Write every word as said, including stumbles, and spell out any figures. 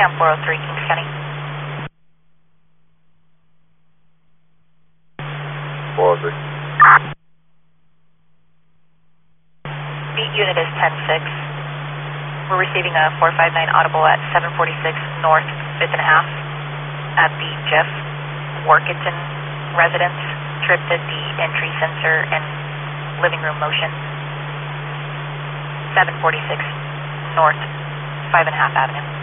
Cam four oh three, Kings County. four oh three. Beat unit is ten six. We're receiving a four five nine audible at seven forty-six North, fifth and a half at the Jeff Workington residence. Tripped at the entry sensor and living room motion. seven forty-six North, five and a half Avenue.